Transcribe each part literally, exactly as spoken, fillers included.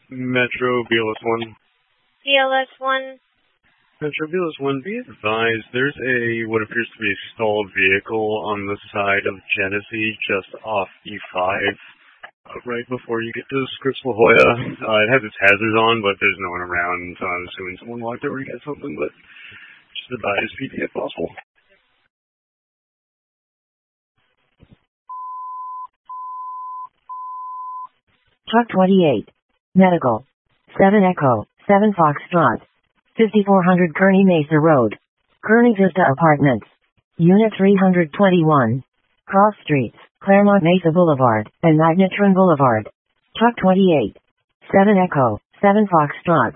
Metro B L S one. B L S one. Metro B L S one, be advised, there's a, what appears to be a stalled vehicle on the side of Genesee, just off E five, uh, right before you get to Scripps La Jolla. Uh, it has its hazards on, but there's no one around, so I'm assuming someone walked over to get something, but just advise P D if possible. Truck twenty-eight. Medical. seven Echo, seven Foxtrot. fifty-four hundred Kearny Mesa Road. Kearny Vista Apartments. Unit three hundred twenty-one. Cross Streets, Claremont Mesa Boulevard, and Magnetron Boulevard. Truck twenty-eight. seven Echo, seven Foxtrot.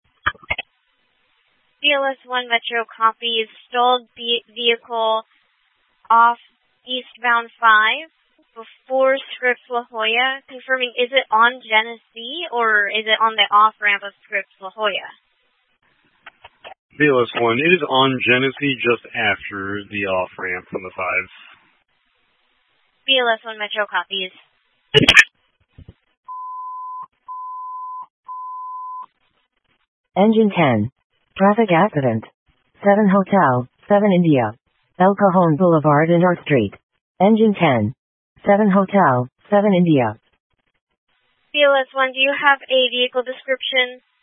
B L S one Metro copies stalled be- vehicle off eastbound five before Scripps La Jolla. Confirming, is it on Genesee or is it on the off-ramp of Scripps La Jolla? B L S one, it is on Genesee just after the off-ramp from the five. B L S one Metro copies. Engine ten. Traffic accident. seven Hotel, seven India. El Cajon Boulevard and North Street. Engine ten. seven Hotel, seven India. B L S one, do you have a vehicle description?